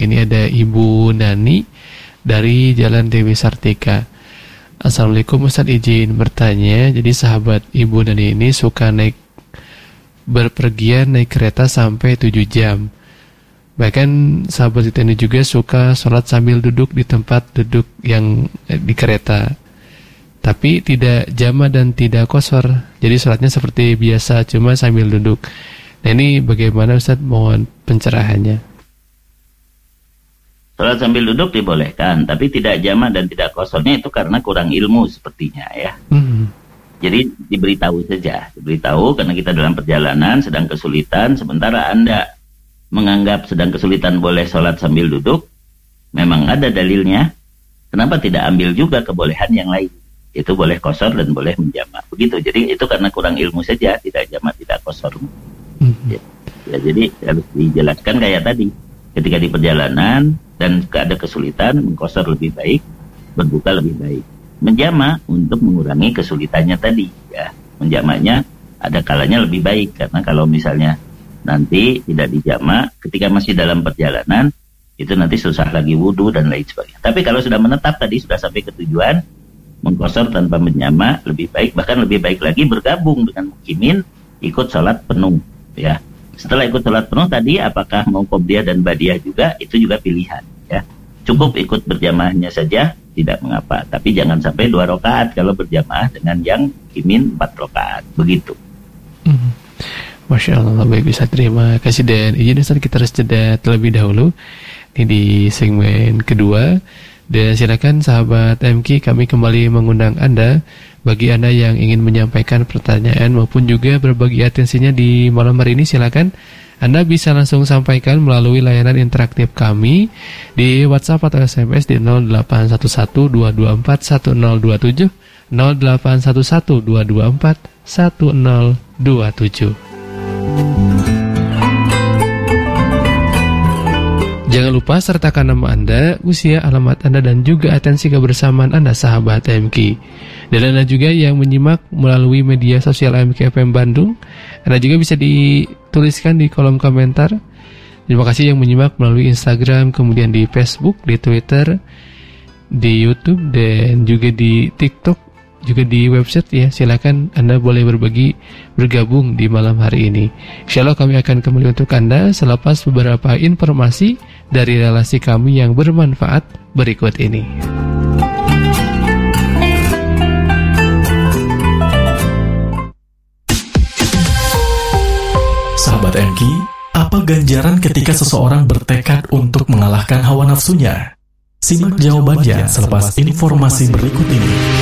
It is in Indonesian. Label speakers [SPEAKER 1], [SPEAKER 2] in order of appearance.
[SPEAKER 1] ini ada Ibu Nani dari Jalan Dewi Sartika. Assalamualaikum Ustaz, izin bertanya. Jadi sahabat Ibu Nani ini suka berpergian naik kereta sampai 7 jam. Bahkan sahabat kita ini juga suka sholat sambil duduk di tempat duduk yang di kereta. Tapi tidak jama dan tidak qashar. Jadi sholatnya seperti biasa, cuma sambil duduk. Nah ini bagaimana Ustaz? Mohon pencerahannya.
[SPEAKER 2] Sholat sambil duduk dibolehkan, tapi tidak jama dan tidak qasharnya itu karena kurang ilmu sepertinya ya. Jadi diberitahu saja, diberitahu karena kita dalam perjalanan sedang kesulitan, sementara Anda menganggap sedang kesulitan boleh sholat sambil duduk, memang ada dalilnya. Kenapa tidak ambil juga kebolehan yang lain? Itu boleh qashar dan boleh menjama. Begitu. Jadi itu karena kurang ilmu saja, tidak jama, tidak qashar. Ya, jadi harus dijelaskan kayak tadi. Ketika di perjalanan dan ada kesulitan, mengqashar lebih baik, berbuka lebih baik. Menjama untuk mengurangi kesulitannya tadi. Ya, menjamanya ada kalanya lebih baik karena kalau misalnya nanti tidak dijama, ketika masih dalam perjalanan itu nanti susah lagi wudu dan lain sebagainya. Tapi kalau sudah menetap tadi, sudah sampai ke tujuan, mengqashar tanpa menjama lebih baik, bahkan lebih baik lagi bergabung dengan mukimin, ikut sholat penuh. Ya, setelah ikut sholat penuh tadi, apakah mau qobliyah dan badiah juga, itu juga pilihan. Ya, cukup ikut berjamaahnya saja, tidak mengapa. Tapi jangan sampai 2 rakaat kalau berjamaah dengan yang mukimin 4 rakaat. Begitu.
[SPEAKER 1] Masya Allah, baik bisa terima kasih dan izin Ustaz kita harus jeda terlebih dahulu. Ini di segmen kedua. Dan silakan sahabat MK, kami kembali mengundang Anda. Bagi Anda yang ingin menyampaikan pertanyaan maupun juga berbagi atensinya di malam hari ini, silakan Anda bisa langsung sampaikan melalui layanan interaktif kami di WhatsApp atau SMS di 0811-224-1027 0811-224-1027. Jangan lupa sertakan nama Anda, usia, alamat Anda, dan juga atensi kebersamaan Anda, sahabat MK. Dan Anda juga yang menyimak melalui media sosial MK FM Bandung, Anda juga bisa dituliskan di kolom komentar. Terima kasih yang menyimak melalui Instagram, kemudian di Facebook, di Twitter, di YouTube, dan juga di TikTok, juga di website ya. Silakan Anda boleh bergabung di malam hari ini. Insya Allah kami akan kembali untuk Anda selepas beberapa informasi dari relasi kami yang bermanfaat berikut ini.
[SPEAKER 3] Sahabat MK, apa ganjaran ketika seseorang bertekad untuk mengalahkan hawa nafsunya? Simak jawabannya selepas informasi berikut ini.